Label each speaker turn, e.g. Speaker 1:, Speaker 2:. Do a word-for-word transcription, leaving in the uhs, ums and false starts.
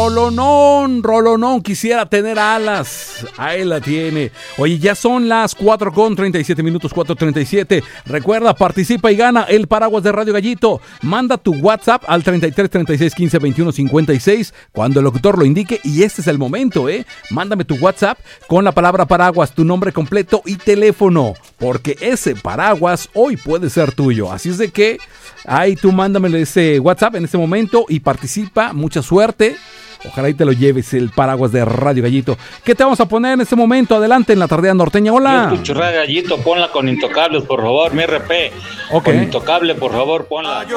Speaker 1: rolonón, rolonón, quisiera tener alas. Ahí la tiene. Oye, ya son las cuatro con treinta y siete minutos, cuatro treinta y siete. Recuerda, participa y gana el paraguas de Radio Gallito. Manda tu WhatsApp al treinta y tres, treinta y seis, quince, veintiuno, cincuenta y seis cuando el locutor lo indique, y este es el momento, ¿eh? Mándame tu WhatsApp con la palabra paraguas, tu nombre completo y teléfono, porque ese paraguas hoy puede ser tuyo. Así es de que ahí tú mándame ese WhatsApp en este momento y participa. Mucha suerte. Ojalá y te lo lleves, el paraguas de Radio Gallito. ¿Qué te vamos a poner en este momento? Adelante en la tardea norteña. Hola.
Speaker 2: Yo escucho Radio Gallito, ponla con Intocables, por favor, mi R P.
Speaker 1: Ok.
Speaker 2: Con Intocable, por favor, ponla.